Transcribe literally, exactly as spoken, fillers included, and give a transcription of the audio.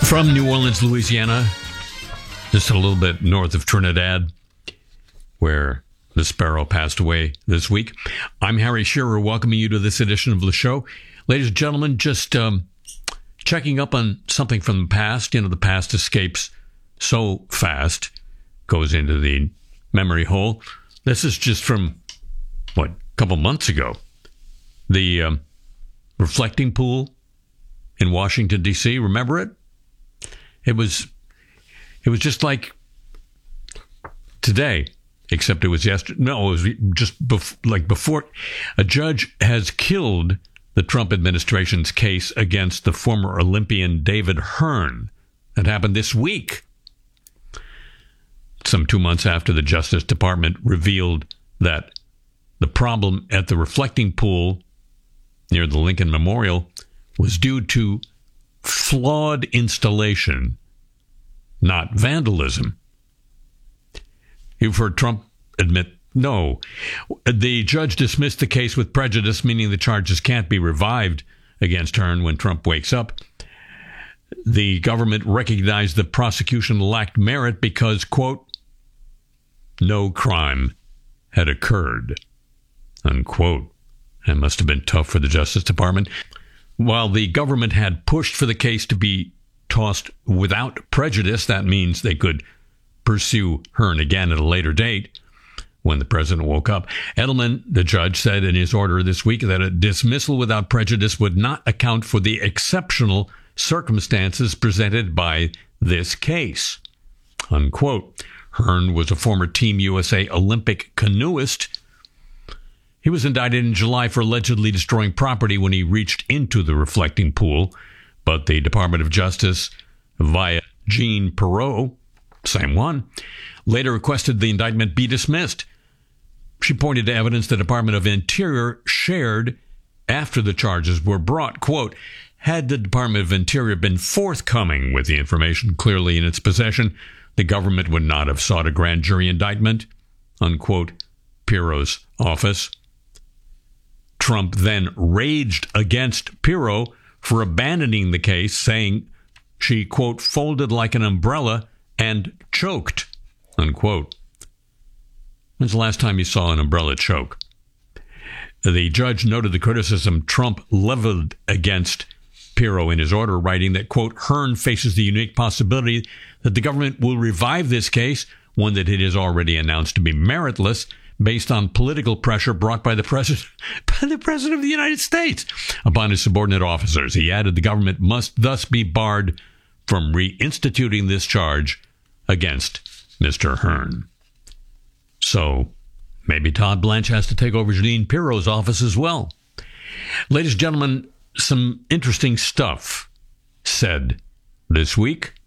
From New Orleans, Louisiana, just a little bit north of Trinidad, where the sparrow passed away this week. I'm Harry Shearer, welcoming you to this edition of the show. Ladies and gentlemen, just um, checking up on something from the past. You know, the past escapes so fast, goes into the memory hole. This is just from, what, a couple months ago. The um, reflecting pool in Washington, D C, remember it? It was, it was just like today, except it was yesterday. No, it was just bef- like before. A judge has killed the Trump administration's case against the former Olympian David Hearn. That happened this week. Some two months after the Justice Department revealed that the problem at the reflecting pool near the Lincoln Memorial was due to flawed installation, not vandalism. You've heard Trump admit, no. The judge dismissed the case with prejudice, meaning the charges can't be revived against Hearn when Trump wakes up. The government recognized the prosecution lacked merit because, quote, no crime had occurred, unquote. That must have been tough for the Justice Department. While the government had pushed for the case to be tossed without prejudice, that means they could pursue Hearn again at a later date when the president woke up. Edelman, the judge, said in his order this week that a dismissal without prejudice would not account for the exceptional circumstances presented by this case, unquote. Hearn was a former Team U S A Olympic canoeist. He was indicted in July for allegedly destroying property when he reached into the reflecting pool, but the Department of Justice, via Jean Perot, same one, later requested the indictment be dismissed. She pointed to evidence the Department of Interior shared after the charges were brought. Quote, had the Department of Interior been forthcoming with the information clearly in its possession, the government would not have sought a grand jury indictment, unquote, Perot's office. Trump then raged against Perot for abandoning the case, saying she, quote, folded like an umbrella and choked, unquote. When's the last time you saw an umbrella choke? The judge noted the criticism Trump leveled against Perot in his order, writing that, quote, Hearn faces the unique possibility that the government will revive this case, one that it has already announced to be meritless, based on political pressure brought by the president, by the president of the United States upon his subordinate officers. He added the government must thus be barred from reinstituting this charge against Mister Hearn. So maybe Todd Blanche has to take over Jean Perot's office as well. Ladies and gentlemen, some interesting stuff said this week